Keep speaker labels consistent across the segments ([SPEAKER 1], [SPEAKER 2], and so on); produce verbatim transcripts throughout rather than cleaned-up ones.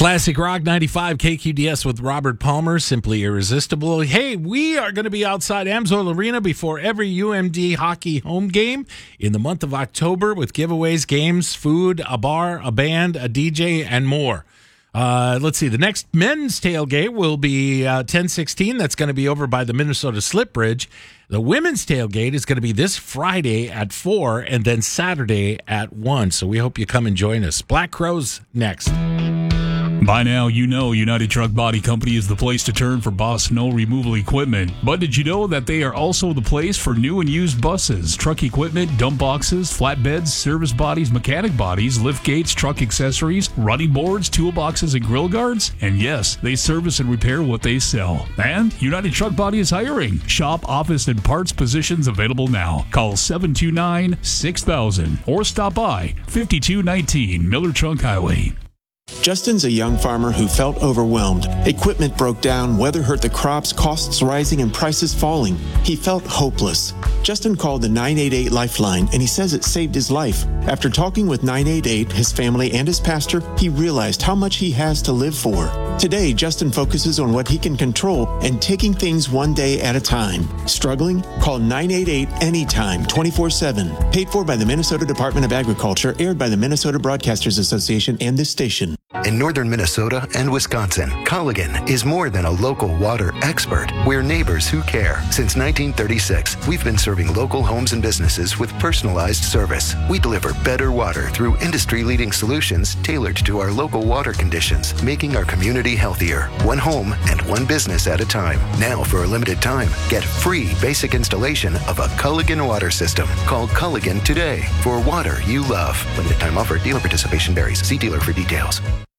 [SPEAKER 1] Classic Rock ninety-five K Q D S with Robert Palmer, Simply Irresistible. Hey, we are going to be outside Amsoil Arena before every U M D hockey home game in the month of October with giveaways, games, food, a bar, a band, a D J, and more. Uh, let's see. The next men's tailgate will be uh, ten sixteen. That's going to be over by the Minnesota Slip Bridge. The women's tailgate is going to be this Friday at four and then Saturday at one. So we hope you come and join us. Black Crowes next.
[SPEAKER 2] By now, you know United Truck Body Company is the place to turn for Boss snow removal equipment. But did you know that they are also the place for new and used buses, truck equipment, dump boxes, flatbeds, service bodies, mechanic bodies, lift gates, truck accessories, running boards, toolboxes, and grill guards? And yes, they service and repair what they sell. And United Truck Body is hiring. Shop, office, and parts positions available now. Call seven two nine, six thousand or stop by fifty-two nineteen Miller Trunk Highway.
[SPEAKER 3] Justin's a young farmer who felt overwhelmed. Equipment broke down, weather hurt the crops, costs rising, and prices falling. He felt hopeless. Justin called the nine eight eight Lifeline, and he says it saved his life. After talking with nine eight eight, his family, and his pastor, he realized how much he has to live for. Today, Justin focuses on what he can control and taking things one day at a time. Struggling? Call nine eight eight anytime, twenty-four seven. Paid for by the Minnesota Department of Agriculture, aired by the Minnesota Broadcasters Association and this station.
[SPEAKER 4] In northern Minnesota and Wisconsin, Culligan is more than a local water expert. We're neighbors who care. Since nineteen thirty-six, we've been serving local homes and businesses with personalized service. We deliver better water through industry-leading solutions tailored to our local water conditions, making our community healthier, one home and one business at a time. Now, for a limited time, get free basic installation of a Culligan water system. Call Culligan today for water you love. Limited time offer. Dealer participation varies. See dealer for details.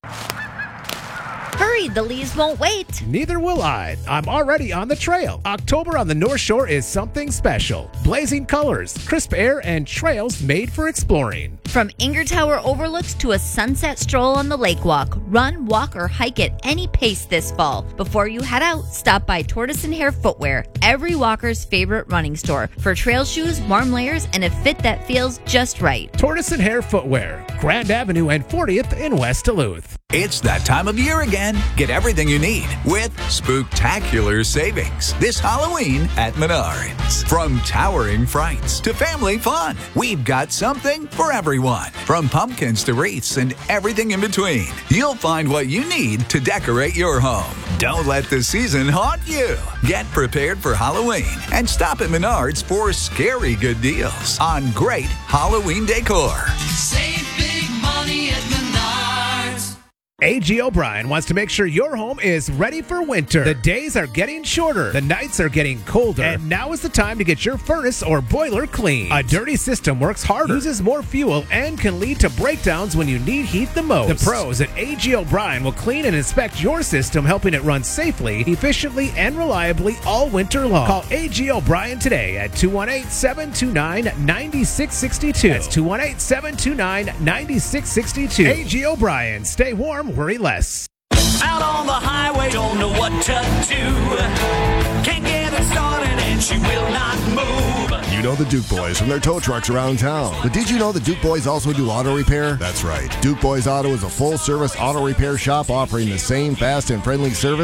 [SPEAKER 5] Hurry, the leaves won't wait.
[SPEAKER 6] Neither will I. I'm already on the trail. October on the North Shore is something special. Blazing colors, crisp air, and trails made for exploring.
[SPEAKER 5] From Inger Tower overlooks to a sunset stroll on the lake walk, run, walk, or hike at any pace this fall. Before you head out, stop by Tortoise and Hare Footwear, every walker's favorite running store, for trail shoes, warm layers, and a fit that feels just right.
[SPEAKER 6] Tortoise and Hare Footwear, Grand Avenue and fortieth in West Duluth.
[SPEAKER 7] It's that time of year again. Get everything you need with spooktacular savings this Halloween at Menards. From towering frights to family fun, we've got something for everyone. From pumpkins to wreaths and everything in between, you'll find what you need to decorate your home. Don't let the season haunt you. Get prepared for Halloween and stop at Menards for scary good deals on great Halloween decor.
[SPEAKER 8] Save big money at Menards.
[SPEAKER 6] A G O'Brien wants to make sure your home is ready for winter. The days are getting shorter, the nights are getting colder, and now is the time to get your furnace or boiler clean. A dirty system works harder, uses more fuel, and can lead to breakdowns when you need heat the most. The pros at A G O'Brien will clean and inspect your system, helping it run safely, efficiently, and reliably all winter long. Call A G O'Brien today at two one eight, seven two nine, nine six six two. That's two one eight, seven two nine, nine six six two. A G O'Brien, stay warm, worry less.
[SPEAKER 8] Out on the highway, don't know what to do. Can't get it started and she will not move.
[SPEAKER 9] You know the Duke Boys from their tow trucks around town. But did you know the Duke Boys also do auto repair? That's right. Duke Boys Auto is a full-service auto repair shop offering the same fast and friendly service